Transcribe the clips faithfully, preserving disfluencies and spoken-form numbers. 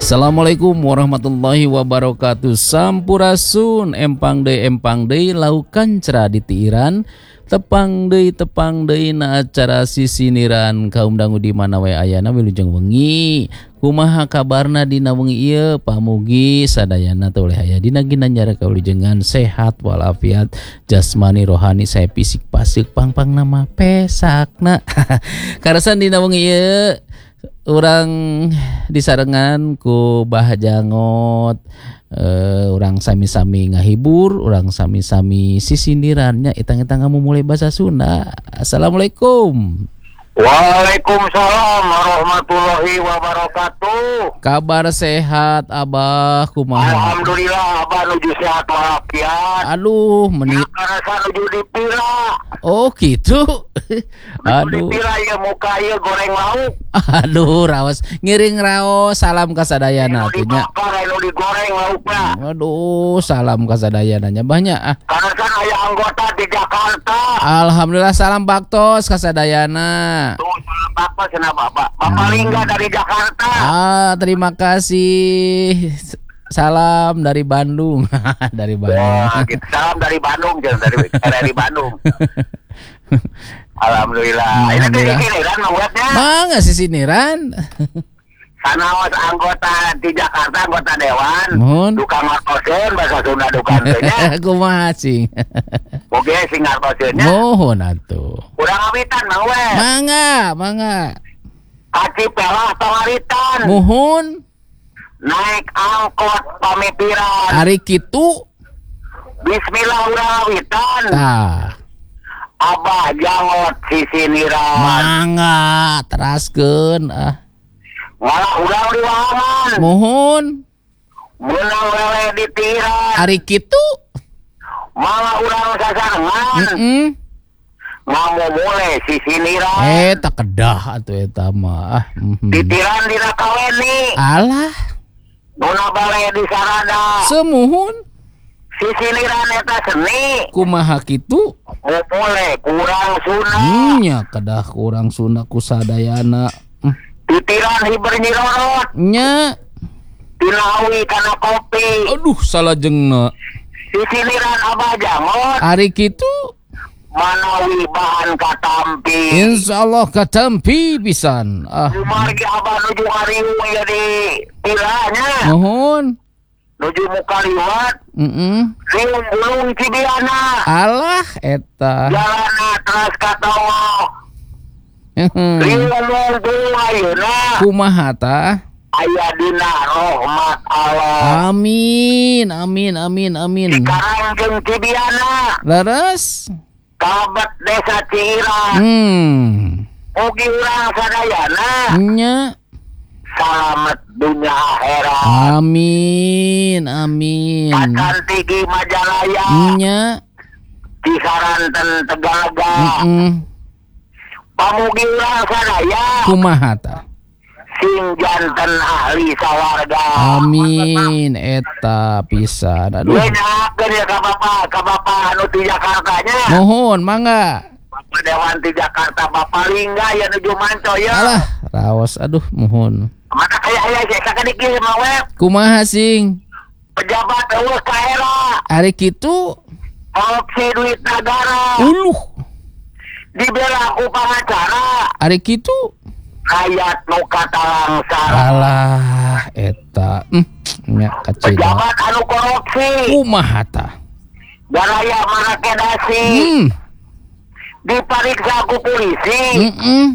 Assalamualaikum warahmatullahi wabarakatuh. Sampurasun empang deui empang deui laukan cerah di tiiran. Tepang deui tepang deui na acara sisiniran kaum dangu di mana wae ayana wilujeng wengi. Kumaha kabarna dina wengi ieu pamugi sadayana teh oleh aya dina ginanjar kawilujengan sehat walafiat jasmani rohani sae fisik pasik pang-pang nama pesakna. Karasan dina wengi ieu urang disarengan ku Bah Jangot, uh, urang sami-sami ngahibur, urang sami-sami sisindirannya itang-itang kamu mulai bahasa Sunda. Assalamualaikum. Waalaikumsalam warahmatullahi wabarakatuh. Kabar sehat Abah kumaha? Alhamdulillah Abah nuju sehat walafiat. Aduh menit. Karasa nuju dipila. Oh gitu. Aduh. Dipila ya muka ieu goreng lauk. Aduh raos ngiring raos salam ka sadayana atuh nya. Anu digoreng laukna. Aduh salam ka sadayana nya banyak ah. Karasa aya anggota di Jakarta. Alhamdulillah salam baktos ka sadayana. Tuh salam baktos cenah Bapak. Bapak Lingga dari Jakarta. Ah terima kasih. Salam dari Bandung. Dari Bandung. Wah, gitu. Salam dari Bandung, jangan dari dari Bandung. Alhamdulillah. Ini tuh siniran membuatnya. Mangga sih siniran. Sanaos anggota di Jakarta, anggota dewan. Mohon. Dukang ngartoseun bahasa Sunda dukang teh nya. Kumaha cing. Oge sing ngartoseun nya. Mohon atuh. Urang awitan mah we. Mangga, mangga. Aci pelah tawaritan. Mohon. Naik angkot pamikiran. Hari kitu. Bismillah urang awitan. Tah. Abah Jangot sisiniran. Mangga, teraskeun ah. Malah urang di wahaman. Mohon. Menang lele di tiran. Hari kitu. Malah urang sasarengan. Heeh. Ngamu mulai sisiniran. Eh tak kedah atuh eta mah. Mm-hmm. Di tiran dina kaweni. Alah. Nuna bale di sarada. Semuhun. Sisiniran eta seni. Kumaha kitu? Mulai kurang Sunda. Nya kedah kurang Sunda ku sadayana. Titiran hiber nyirorot. Nya. Tinawi kana kopi. Aduh salah jengna. Sisiniran Abah Jangot. Hari kitu. Manawi bahan katampi. Insyaallah katampi pisan. Ah. Margi Abah nuju hariu ya di tilanya. Mohon. Nuju muka liwat. Heeh. Riung bulung Cibiana. Alah eta. Jalana teras katawa. Heeh. Riung bulung ayeuna. Kumaha tah? Aya dina rahmat Allah. Amin, amin, amin, amin. Sekarang jeung Cibiana. Leres. Kabet desa Ciirang. Hmm. Mugi urang sadayana. Nya. Salamet dunia akhirat. Amin, amin. Akan tigi Majalaya. Nya. Cisaranten Tegalaga. Heeh. Pamugi urang sadaya. Kumaha tah? Sing janten ahli sawarga. Amin eta pisan. Aduh. Gue nyakeun ya ka Bapak, ka Bapak anu di Jakarta nya. Mohon mangga. Bapak Dewan di Jakarta Bapak Lingga ya nuju manco ya. Alah, raos aduh mohon. Maka aya aya saya sakadiki mah we. Kumaha sing? Pejabat eueuh ka era. Ari kitu Korupsi duit negara. uluh. Dibela ku pangacara. Ari kitu Hayat nu katalangsar. alah eta hmm, nya kacida. Pejabat anu korupsi. Kumaha tah? Garaya marakedasi. Hmm. Diperiksa ku polisi. Heeh.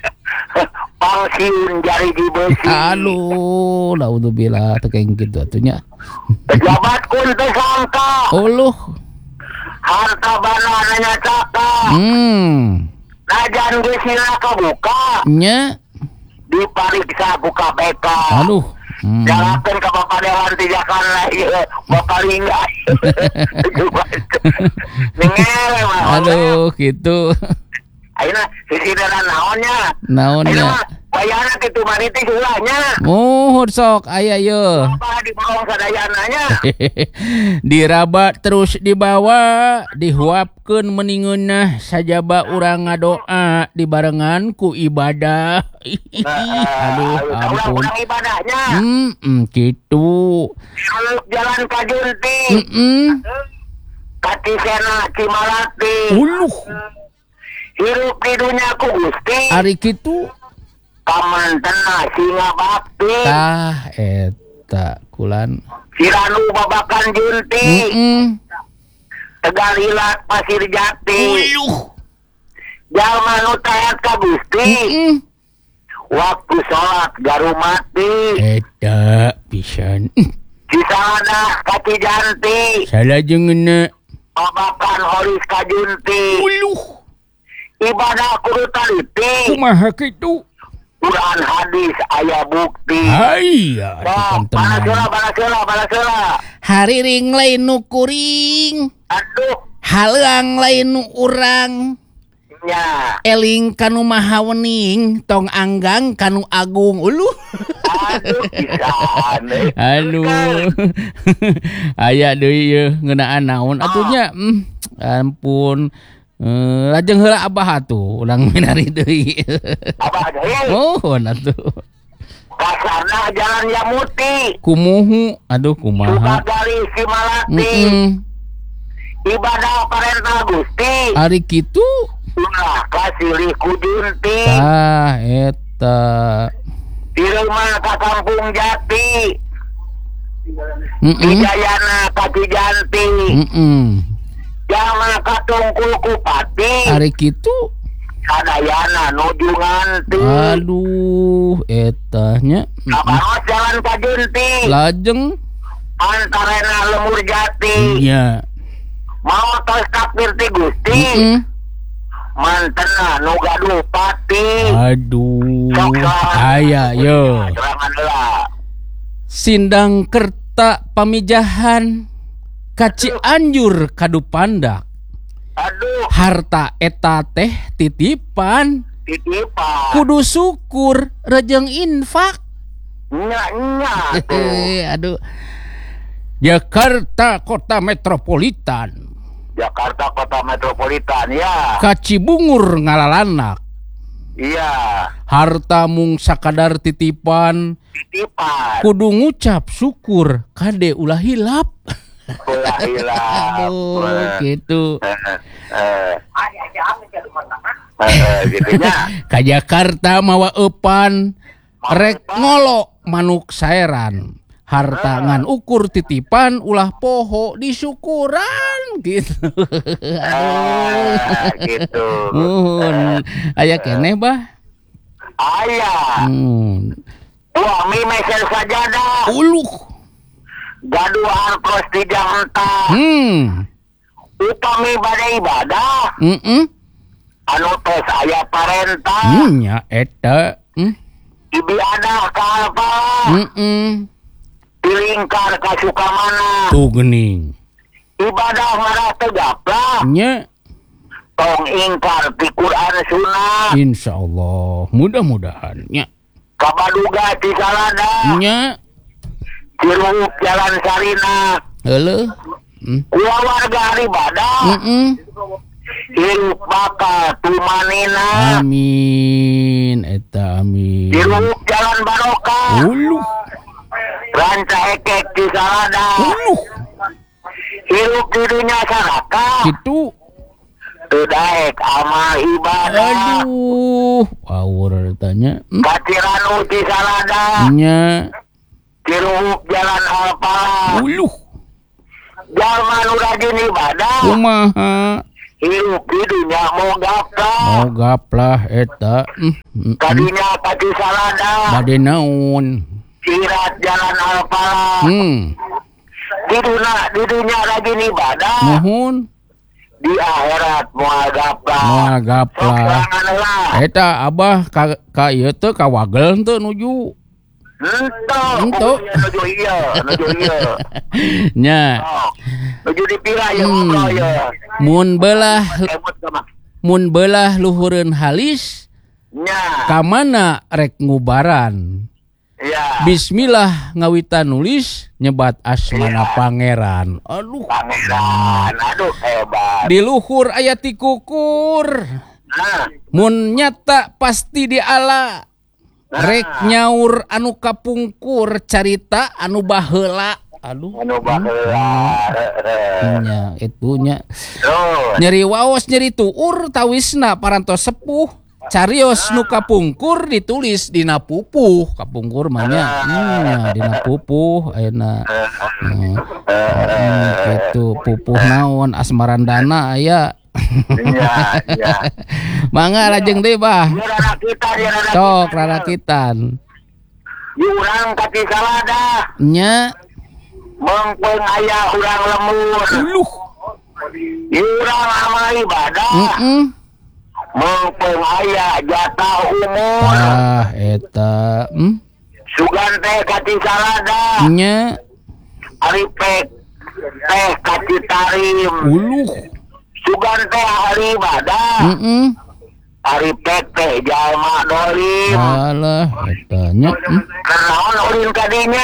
Pangsiun jari di besi. Aduh, naudzubillah teh kayak gitu atunya. Pejabat kun teu sangka. Uluh. Harta bana nanya caka. Hmm. Najan geus sila kabuka. Nya. Diperiksa ku K P K. Aduh. Hmm. Jalakeun ka Bapak Dewan di Jakarta ieu Bapak Lingga. Ningele mah. Aduh, gitu. Ayeuna sisideran naonnya? Naon Ayeuna ya? mah bayana kitu mariti ulahnya. Muhun sok aya ye. Apa di bawah sadayananya? Diraba terus dibawa, dihuapkeun meningeunna sajaba urang ngadoa dibarengan ku ibadah. Aduh ampun. Urang ibadahnya. Hmm, kitu. Jalan ka Junti. Heeh. Katisena Cimalati. Uluh. Hirup di dunia ku Gusti. Ari kitu. Kamantena singa bakti. Tah eta kulan. Siranu babakan Junti. Heeh. Tegalilat Pasir Jati. Uluh. Jalma nu taat ka Gusti. Heeh. Waktu sholat garumati. Eta pisan. Cisalada ka Cijanti. Salajengeuna. Babakan Horis ka Junti. Uluh. Ibadah kudu taliti. Kumaha kitu? Quran hadis aya bukti. Hayya, Nah, balasela balasela balasela. hari ring lain nu kuring, Aduh, haleang lain nu urang, nya. eling kanu maha wening, tong anggang kanu agung. Uluh. Aduh, pisan. Aduh. Aya deui ye ngeunaan naon atunya. Hmm, ampun. Eh, lajeng heula abah atuh ulang minari deui. Apa deui? Mohon atuh. Kasarna jalan Yamuti. Kumuhu, aduh Suka kumaha. gali si Malati. Heeh. Ibadah parenta Gusti. Ari kitu. Ulah kasilih ku Junti. Tah eta. Di rumah ka Kampung Jati. Di Heeh. Jayana ka Cijanti. Heeh. Jama ka Tungkul Kupati. Ari kitu. Sadayana nuju nganti. Aduh, etanya. Kabaros jalan ka Junti. Lajeng. Antarena Lemur Jati. Iya. Mau tos takbir ti Gusti. Heeh. Mantena nu gaduh pati. Aduh. Sok sorangan. Aya yo. Sorangan heula. Sindang kerta pamijahan. Kaci anjur kadu pandak. Aduh, Harta eta teh titipan. titipan. Kudu syukur rejeng infak. Nya-nya tuh. Eh, aduh. Jakarta kota metropolitan. Jakarta kota metropolitan ya. Kacibungur ngalalanak. Iya, Harta mung sakadar titipan. titipan. Kudu ngucap syukur kade ulah hilap. Ulah hilap. Aduh, gitu. Eh, eh. Eh, gitunya. Ka Jakarta mawa eupan rek ngolo manuk saeran. Harta ngan ukur titipan ulah poho disyukuran gitu. Aduh. Eh, gitu. Muhun. Aya keneh bah. Ayah. Hmm. Suami mesel sajadah. Uluh. Gaduh arkos di jangta. Hmm. Upami bade ibadah. Heeh. Anu tos aya parenta. Hmm, nya eta. Hmm. Ibiadah ka alpala. Heeh. Dilingkar ka sukamana. Tuh geuning. Ibadah marah tegaplah. Nya Tong ingkar ti Quran Sunnah. insyaallah mudah-mudahan nya. Kabaduga ti salada. Nya Ciruk jalan Sarina. heuleuk. Hmm. Kula warga ibadah. Heeh. Hirup bakal tumanina. Amin eta amin. Hirup jalan barokah. Uluh. Ranca ekek di salada. Uluh. Hirup di dunia saraka. Kitu. Tudaek amal ibadah. Aduh, power tanya. Hmm. Kaciranu di salada. Nya Hirup jalan alpala. uluh. Jalma nu rajin ibadah. Kumaha? Hirup di dunia mau gaplah. Mogaplah eta. Hmm. Hmm. Kadinya pati salada. Bade naon? Sirat jalan alpala. Hmm. Di dunia, di dunia rajin ibadah. Mohon. Di akhirat mau gaplah. Mogaplah. Sorangan lah. Eta abah ka ka ieu teh ka wagel teu nuju. Ento. Ento. Pokoknya nuju iya. Nuju iya. Nya. Oh. Nuju dipira ya Hmm. ngobrol ya. Mun belah Emot ke mah. mun belah luhureun halis Nya. Kamana rek ngubaran. Ya. Bismillah ngawitan nulis nyebat asmana pangeran. Aduh. Pangeran. Aduh hebat. Di luhur aya ti kukur. Nah. Mun nyata pasti di ala. Rek nyaur anu kapungkur carita anu baheula. Aduh. Anu baheula. Nya itunya. Terus. Nyeri waos nyeri tuur tawisna parantos sepuh. Carios nu kapungkur ditulis dina pupuh. Kapungkur mah nya nya dina pupuh ayeuna. Heeh. Kitu pupuh naon asmarandana aya. Iya, iya. Mangga lajeng deui bah. Ieu rara kita, ieu rara kita. Sok rarakitan. Ieu urang kati salada. Nya Mengpeung aya urang lemur. uluh. Ieu urang amal ibadah. Heeh. Mengpeung aya jatah umur. Ah eta hmm? Sugan teh kati salada. Nya Ari pek teh kati tarim. uluh. Sugan teh ahli ibadah. Heeh. Ari pek teh jalma dolim. Alah eta nya hmm? Kenaon ulin kadinya.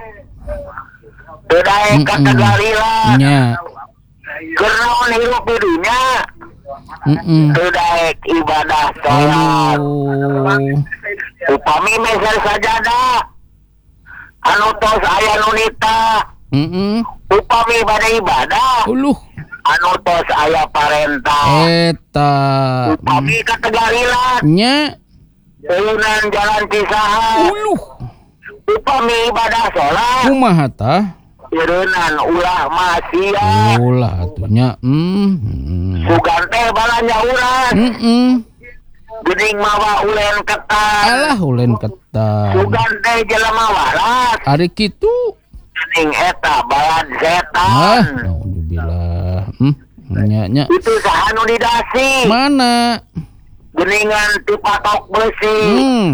Teu daek ka tegalilan. Nya Kenaon hirup di dunya. heeh. Teu daek ibadah salat. Aduh. Upami meser sajadah. Anu tos aya nu nita. Heeh. Upami bade ibadah. Uluh. Anu tos aya parentah. Eta Upami ka tegalilan. nya Eunan jalan pisahan. uluh. Upami ibadah salat. Kumaha tah? Ireunan ulah maksiat. Ulah atunya. Hmm. Sugan teh balanya urang. Heeh. Geuning mawa ulen ketan. Alah ulen ketan. Sugan teh jelema waras. Ari kitu. Geuning eta balad Ah, setan. naudzubillah. Hmm. Nya nya. Itu saha nu didasi. Mana? Geuningan ti patok besi. Hmm.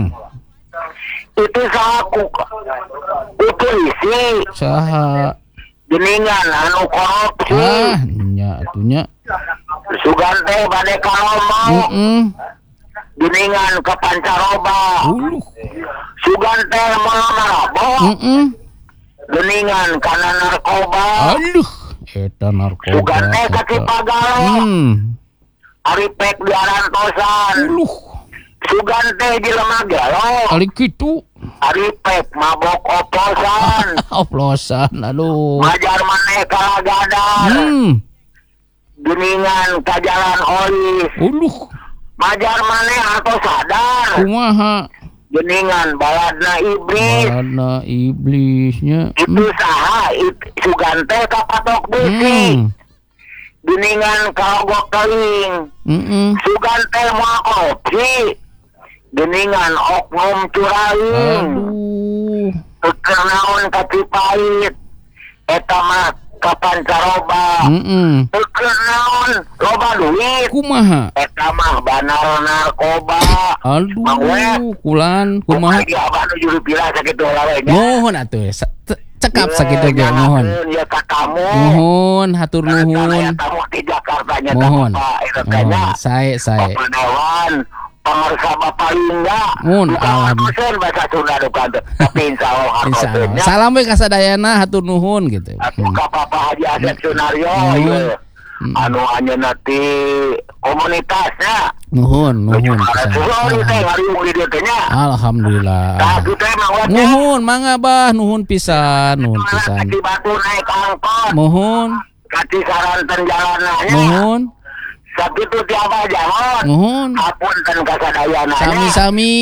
Itu saha ku itu isi. Saha? Geuningan anu korupsi. Ah, nya atunya. Sugan teh bade kalomba. Heeh. Geuningan ka pancaroba. Uluh. Sugan teh moal marabok. Heeh. Geuningan kana narkoba. Aduh, eta narkoba. Sugan teh ka eta. Cipagalo. Hmm. Ari pek diarantosan. Uluh. Sugan teh jelema gelo. Kali kitu. Ari pek mabok oplosan. Oplosan, aduh. Majar maneh kalagadan. Hmm. Geuningan ka jalan olis. Uluh. Majar maneh atos sadar. Kumaha? Geuningan baladna iblis. Balana iblisnya. Itu saha it- sugan teh ka patok besi. Hmm. Geuningan ka logok teuing. Heeh. Sugan teh moal korupsi. Geuningan oknum curaing. Aduh. Keur naon ka Cipait. Eta mah ka pancaroba. Heeh. Keur naon loba duit. Kumaha? Eta mah banar narkoba. Aduh, kulan kumaha? Di abah nu juru pilah sakitu lawe nya. Mohon atuh. Sa- ce- Cekap sakitu ge mohon. Ya ka kamu. Mohon hatur Karena nuhun. tamu di Jakarta nya Mohon. Pak itu tanya. Mohon. Sae sae. Bapak Dewan pengarsa Bapak Lingga. Mohon, Bukan alham- dosen bahasa Sunda dukan teh. Tapi insya Allah Insya Allah. hartosnya. Salam we ka sadayana hatur nuhun gitu. Atuh Hmm. ka Papa Haji Asep Sunario Mohon. ieu. Anu anjeunna ti komunitasnya. Nuhun, nuhun Ada pisan. suruh teh ngariung di dieu teh nya. Alhamdulillah. Tah kitu teh mah we. Nuhun, mangga bah, nuhun pisan, nuhun pisan. Kaki batu naik angkot. Mohon, Kaki saranten jalanannya. mohon, Sakitu ti Abah jangon. mohon. Apunten ka sadayana. Sami-sami.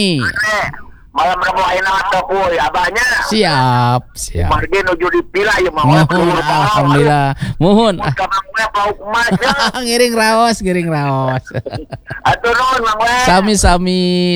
Malam rebo ayeuna tok euy abahnya. Siap, siap. Margi nuju dipila ieu mah. Mohon, alhamdulillah. Mohon. Ah, Ka Mang We pauk emas. ngiring raos, ngiring raos. Atuh nuhun Mang We. Sami-sami.